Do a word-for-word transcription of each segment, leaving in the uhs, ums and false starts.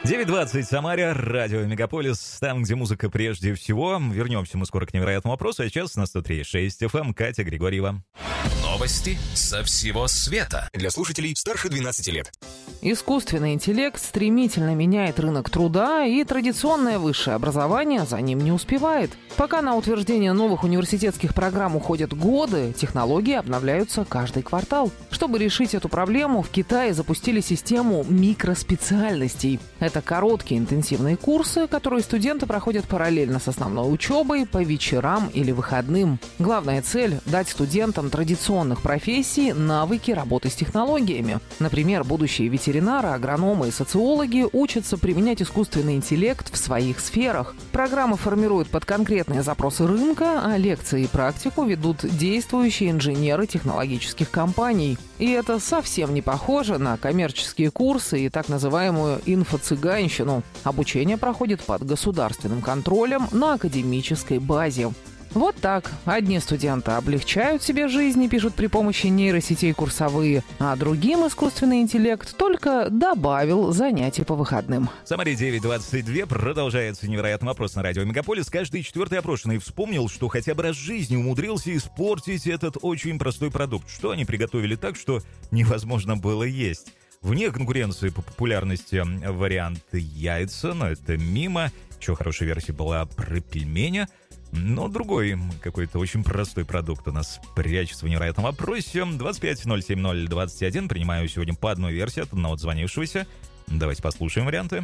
девять двадцать в Самаре, радио Мегаполис, там, где музыка прежде всего. Вернемся мы скоро к невероятному вопросу, а сейчас на сто три и шесть эф эм Катя Григорьева. Новости со всего света. Для слушателей старше двенадцати лет. Искусственный интеллект стремительно меняет рынок труда, и традиционное высшее образование за ним не успевает. Пока на утверждение новых университетских программ уходят годы, технологии обновляются каждый квартал. Чтобы решить эту проблему, в Китае запустили систему микроспециальностей. Это короткие интенсивные курсы, которые студенты проходят параллельно с основной учебой по вечерам или выходным. Главная цель – дать студентам традиционных профессий навыки работы с технологиями. Например, будущие ветеринары, агрономы и социологи учатся применять искусственный интеллект в своих сферах. Программы формируют под конкретные запросы рынка, а лекции и практику ведут действующие инженеры технологических компаний. И это совсем не похоже на коммерческие курсы и так называемую инфо-цыганщину. Обучение проходит под государственным контролем на академической базе. Вот так. Одни студенты облегчают себе жизнь и пишут при помощи нейросетей курсовые, а другим искусственный интеллект только добавил занятий по выходным. В Самаре девять двадцать два продолжается невероятный вопрос на радио Мегаполис. Каждый четвертый опрошенный вспомнил, что хотя бы раз в жизни умудрился испортить этот очень простой продукт. Что они приготовили так, что невозможно было есть. Вне конкуренции по популярности вариант яйца, но это мимо. Еще хорошая версия была про пельмени. Но другой какой-то очень простой продукт у нас прячется в невероятном вопросе. двадцать пять ноль семь ноль двадцать один. Принимаю сегодня по одной версии от одного звонившегося. Давайте послушаем варианты.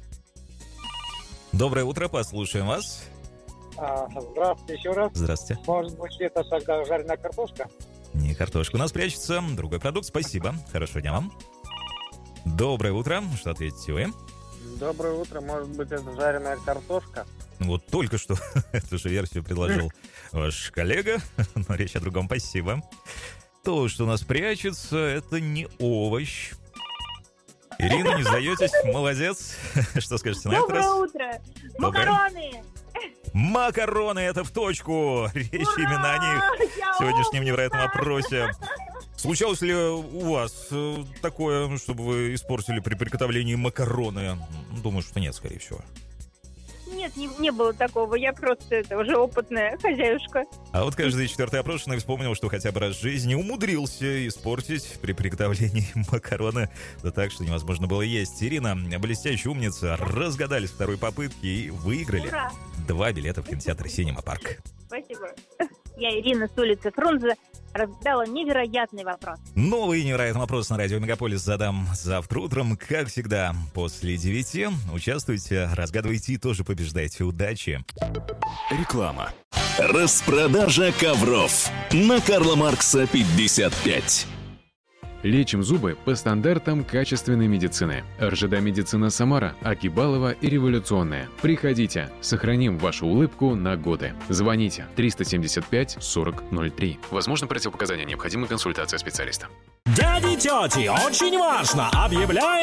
Доброе утро, послушаем вас. А, здравствуйте еще раз. Здравствуйте. Может быть, это жареная картошка? Не картошка у нас прячется. Другой продукт. Спасибо. Хорошего дня вам. Доброе утро. Что ответите вы? Доброе утро. Может быть, это жареная картошка? Вот только что эту же версию предложил ваш коллега, но речь о другом. Спасибо. То, что у нас прячется, это не овощ. Ирина, не сдаетесь? Молодец. Что скажете на этот раз? Доброе утро. Макароны. Макароны, это в точку. Речь Ура! именно о них в сегодняшнем невероятном вопросе. Случалось ли у вас такое, чтобы вы испортили при приготовлении макароны? Думаю, что нет, скорее всего. Нет, не, не было такого. Я просто это уже опытная хозяюшка. А вот каждый четвертый опрошенный вспомнил, что хотя бы раз в жизни умудрился испортить при приготовлении макароны, да так, что невозможно было есть. Ирина, блестящая умница, разгадали с второй попытки и выиграли Ура! два билета в кинотеатр «Синема Парк». Спасибо. Я Ирина с улицы Фрунзе разгадала невероятный вопрос. Новый невероятный вопрос на радио Мегаполис задам завтра утром, как всегда, после девяти. Участвуйте, разгадывайте и тоже побеждайте. Удачи! Реклама. Распродажа ковров на Карла Маркса пятьдесят пять. Лечим зубы по стандартам качественной медицины. РЖД Медицина Самара, Акибалова и Революционная. Приходите, сохраним вашу улыбку на годы. Звоните триста семьдесят пять сорок ноль три. Возможно, противопоказания, необходима консультация специалиста. Дяди и тети, очень важно! Объявляем